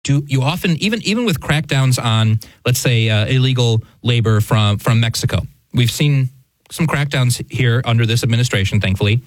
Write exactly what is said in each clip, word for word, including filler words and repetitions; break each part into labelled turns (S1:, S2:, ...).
S1: do you often, even even with crackdowns on, let's say, uh, illegal labor from, from Mexico. We've seen some crackdowns here under this administration, thankfully.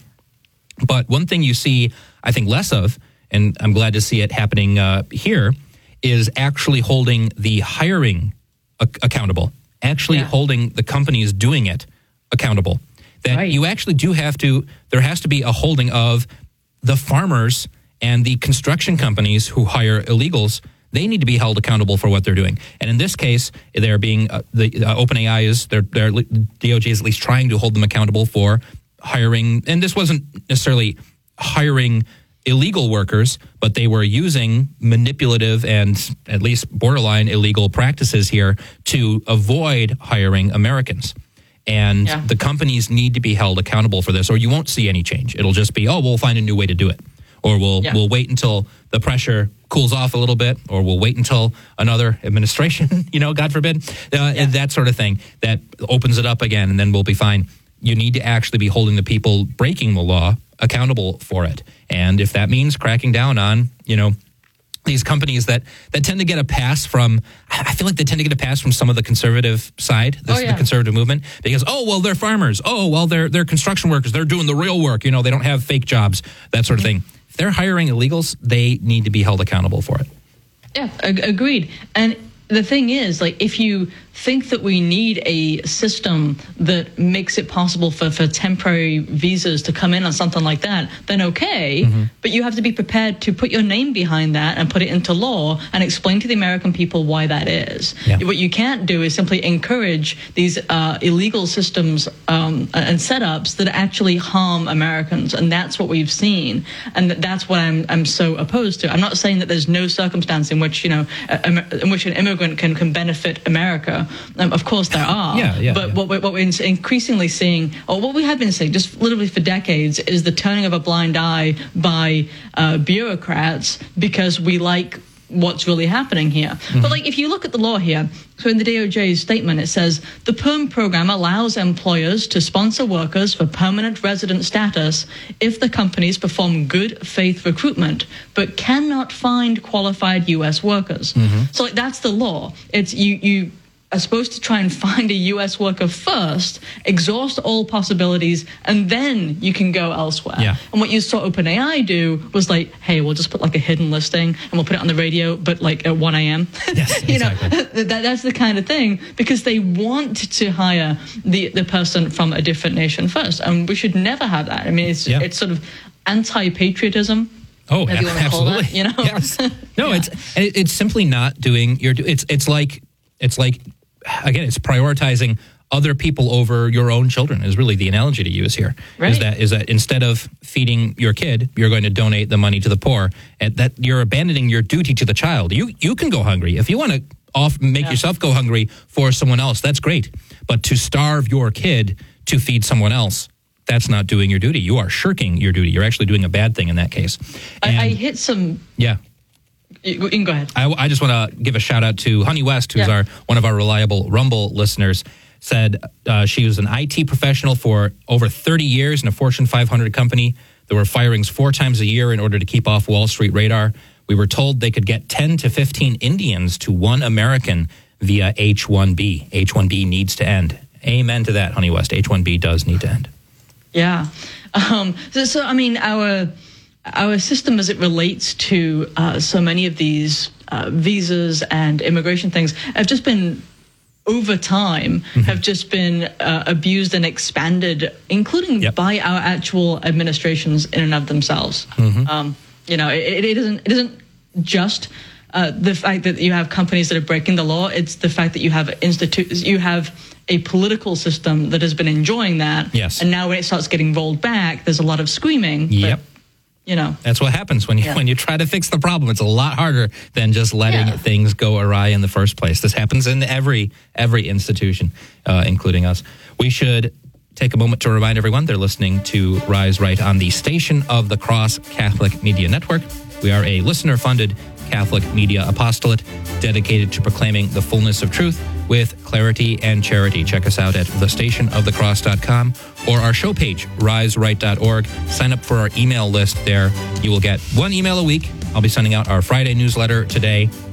S1: But one thing you see, I think, less of, and I'm glad to see it happening uh, here, is actually holding the hiring a- accountable, actually
S2: yeah.
S1: holding the companies doing it accountable. That
S2: right.
S1: you actually do have to, there has to be a holding of the farmers and the construction companies who hire illegals. They need to be held accountable for what they're doing. And in this case, they're being, uh, the uh, OpenAI is, they're, they're, D O J is at least trying to hold them accountable for hiring, and this wasn't necessarily hiring illegal workers, but they were using manipulative and at least borderline illegal practices here to avoid hiring Americans. And
S2: yeah.
S1: the companies need to be held accountable for this, or you won't see any change. It'll just be, oh, we'll find a new way to do it. Or we'll
S2: yeah.
S1: we'll wait until the pressure cools off a little bit, or we'll wait until another administration, you know, God forbid, uh,
S2: yeah.
S1: that sort of thing, that opens it up again, and then we'll be fine. You need to actually be holding the people breaking the law accountable for it. And if that means cracking down on, you know, these companies that, that tend to get a pass from, I feel like they tend to get a pass from some of the conservative side, the,
S2: oh, yeah.
S1: the conservative movement, because, oh, well, they're farmers. Oh, well, they're they're construction workers. They're doing the real work. You know, they don't have fake jobs, that sort of thing. If they're hiring illegals, they need to be held accountable for it.
S2: Yeah, ag- agreed. And the thing is, like, if you think that we need a system that makes it possible for, for temporary visas to come in on something like that, then okay. Mm-hmm. But you have to be prepared to put your name behind that and put it into law and explain to the American people why that is.
S1: Yeah.
S2: What you can't do is simply encourage these uh, illegal systems um, and setups that actually harm Americans. And that's what we've seen. And that's what I'm I'm so opposed to. I'm not saying that there's no circumstance in which, you know, a, in which an immigrant can, can benefit America. Um, of course there are,
S1: yeah, yeah,
S2: but
S1: yeah.
S2: what, we're, what we're increasingly seeing, or what we have been seeing just literally for decades, is the turning of a blind eye by uh, bureaucrats because we like what's really happening here. Mm-hmm. But like, if you look at the law here, so in the D O J's statement, it says the PERM program allows employers to sponsor workers for permanent resident status if the companies perform good faith recruitment, but cannot find qualified U S workers. Mm-hmm. So like, that's the law. It's you, you, are supposed to try and find a U S worker first, exhaust all possibilities, and then you can go elsewhere.
S1: Yeah.
S2: And what you saw OpenAI do was like, hey, we'll just put like a hidden listing and we'll put it on the radio, but like at one a.m.
S1: Yes,
S2: you
S1: exactly.
S2: know, that, that's the kind of thing, because they want to hire the, the person from a different nation first. And we should never have that. I mean, it's
S1: yeah.
S2: it's sort of anti-patriotism.
S1: Oh,
S2: if you want to call
S1: absolutely.
S2: that, you know?
S1: Yes. No,
S2: yeah.
S1: it's it's simply not doing your. It's it's like it's like. Again, it's prioritizing other people over your own children is really the analogy to use here.
S2: Right.
S1: Is that is that instead of feeding your kid, you're going to donate the money to the poor, and that you're abandoning your duty to the child. You you can go hungry if you want to off make
S2: yeah.
S1: yourself go hungry for someone else. That's great, but to starve your kid to feed someone else, that's not doing your duty. You are shirking your duty. You're actually doing a bad thing in that case. And,
S2: I, I hit some.
S1: Yeah.
S2: You can go ahead.
S1: I, I just want to give a shout out to Honey West, who's
S2: yeah.
S1: our one of our reliable Rumble listeners. Said uh, she was an I T professional for over thirty years in a Fortune five hundred company. There were firings four times a year in order to keep off Wall Street radar. We were told they could get ten to fifteen Indians to one American via H one B. H one B needs to end. Amen to that, Honey West. H one B does need to end.
S2: Yeah. Um, so, so, I mean, our... Our system, as it relates to uh, so many of these uh, visas and immigration things, have just been, over time, mm-hmm. have just been uh, abused and expanded, including yep. by our actual administrations in and of themselves. Mm-hmm. Um, you know, it, it isn't it isn't just uh, the fact that you have companies that are breaking the law. It's the fact that you have institutes, you have a political system that has been enjoying that.
S1: Yes.
S2: And now when it starts getting rolled back, there's a lot of screaming.
S1: Yep.
S2: But, you know,
S1: that's what happens when you yeah. when you try to fix the problem. It's a lot harder than just letting
S2: yeah.
S1: things go awry in the first place. This happens in every every institution, uh, including us. We should take a moment to remind everyone they're listening to Rise Right on the Station of the Cross Catholic Media Network. We are a listener-funded Catholic media apostolate dedicated to proclaiming the fullness of truth with clarity and charity. Check us out at the station of the cross dot com or our show page, rise right dot org. Sign up for our email list there. You will get one email a week. I'll be sending out our Friday newsletter today.